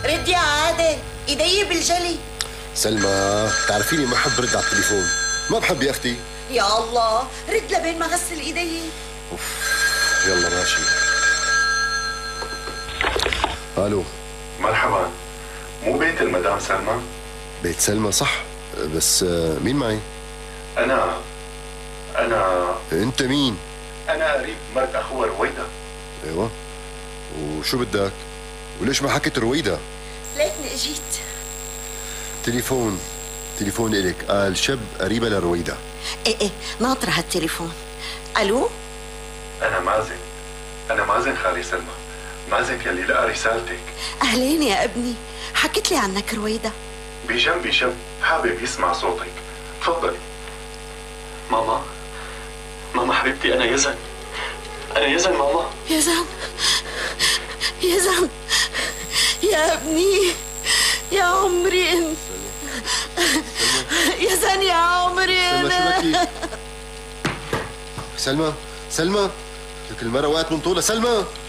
ردي يا عادة، ايدي بالجلي. سلمى تعرفيني ما بحب رد على التليفون، ما بحب يا اختي. يا الله، رد لبين ما غسل ايدي. اوف، يلا ماشي. الو. مرحبا، مو بيت المدام سلمى؟ بيت سلمى صح، بس مين معي؟ أنا أنت مين؟ أنا قريب مرت أخوها رويدة. أيوة، وشو بدك؟ وليش ما حكيت رويدة؟ ليتني اجيت. تليفون إلك، قال شب قريبة لرويدة. ايه ناطرة هالتليفون. ألو؟ أنا مازن خالي سلمى، مازن يلي لقى رسالتك. أهلين يا ابني، حكيت لي عنك رويدة. بجنبي شب حابب يسمع صوتك، تفضلي. ماما حبيبتي، أنا يزن ماما. يزن يا ابني، يا عمري انت. يزن يا عمري سلمى شو بكي؟ سلمى لك المرة وقعت من طولها. سلمى